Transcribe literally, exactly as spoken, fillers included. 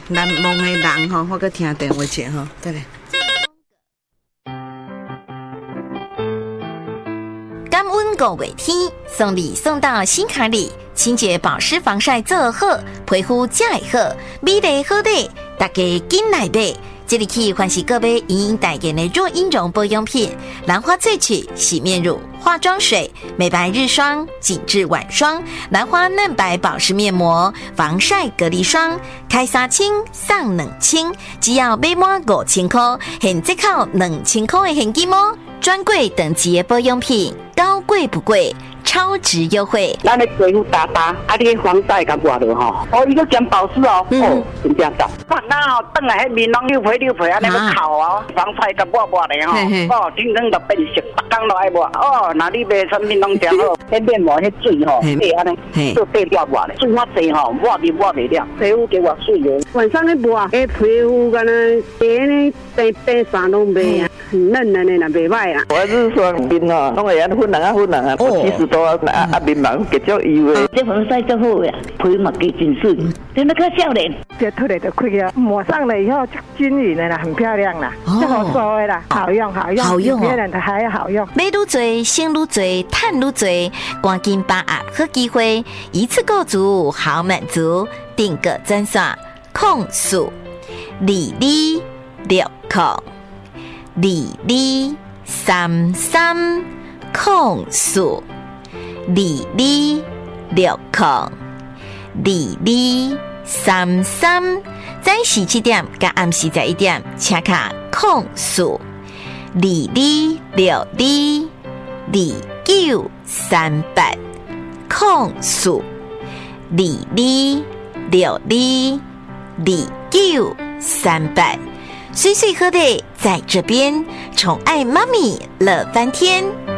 难忘的人吼，我搁听电话者吼，对嘞。 感恩五月天，送礼送到心坎里，清洁保湿防晒做好，皮肤才会好，美丽好丽，大家紧来买。这里起欢喜各位莹莹代言的若婴绒保养品，兰花萃取洗面乳、化妆水、美白日霜、紧致晚霜、兰花嫩白保湿面膜、防晒隔离霜，开三千送两千，只要买满五千块，现折扣两千块的现金哦！专柜等级的保养品，高贵不贵，超值优惠。 咱的皮肤打打，啊，你的防晒甲抹落吼，哦，伊个兼保湿哦，嗯、哦，真正赞。那那哦，等来迄面拢溜皮溜皮，安尼个烤哦，防晒甲抹抹的吼，哦，天天就变色，逐工都爱抹。哦，那你卖产品拢真好，迄面膜迄水吼，对安尼，做对抹抹的，水较济吼，抹面抹袂了，皮肤给我水哦。晚上咧抹，迄皮肤敢若白呢，白白啥拢袂啊，很嫩的呢，那袂歹啊。 我是说面哦，拢会安粉红啊粉红啊，七十多啊啊面毛结足油的。 这防晒最好呀，皮嘛加真水，真那个少年。 这脱了就开啊，抹上了以后就均匀的啦，很漂亮啦，这好说的啦，好用好用， 好用哦， 别人的还好用。 买愈多，省愈多，赚愈多，赶紧把握好机会，一次购足好满足，订个专线控诉李李六控李李三三控诉李李六控李李三三，早十七点甲暗时十一点，请卡控诉李李六二二九三八控诉李李六二二九三八，岁岁喝的在这边，宠爱妈咪乐翻天。